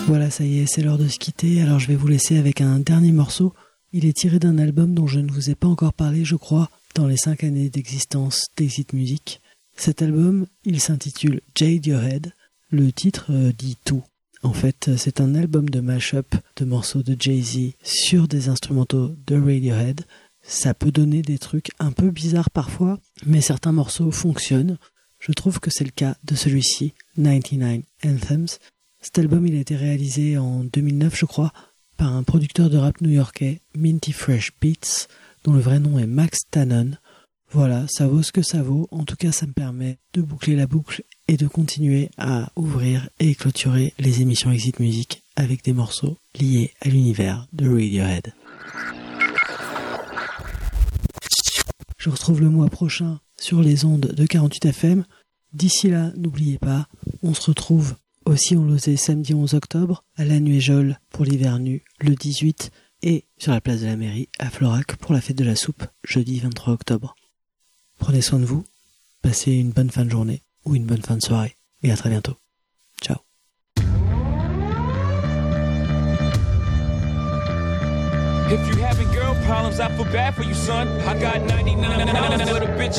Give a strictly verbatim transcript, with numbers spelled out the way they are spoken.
Voilà, ça y est, c'est l'heure de se quitter, alors je vais vous laisser avec un dernier morceau. Il est tiré d'un album dont je ne vous ai pas encore parlé, je crois, dans les cinq années d'existence d'Exit Music. Cet album, il s'intitule Jade Your Head. Le titre euh, dit tout. En fait, c'est un album de mash-up de morceaux de Jay-Z sur des instrumentaux de Radiohead. Ça peut donner des trucs un peu bizarres parfois, mais certains morceaux fonctionnent. Je trouve que c'est le cas de celui-ci, quatre-vingt-dix-neuf Anthems. Cet album, il a été réalisé en deux mille neuf, je crois, par un producteur de rap new-yorkais, Minty Fresh Beats, dont le vrai nom est Max Tannen. Voilà, ça vaut ce que ça vaut. En tout cas, ça me permet de boucler la boucle et de continuer à ouvrir et clôturer les émissions Exit Music avec des morceaux liés à l'univers de Radiohead. Je vous retrouve le mois prochain sur les ondes de quarante-huit F M. D'ici là, n'oubliez pas, on se retrouve aussi on l'osait samedi onze octobre à la Nuéjole pour l'hiver nu le dix-huit et sur la place de la mairie à Florac pour la fête de la soupe jeudi vingt-trois octobre. Prenez soin de vous, passez une bonne fin de journée ou une bonne fin de soirée et à très bientôt. Ciao. If you having girl problems, I feel bad for you, son. I got ninety-nine for the bitch.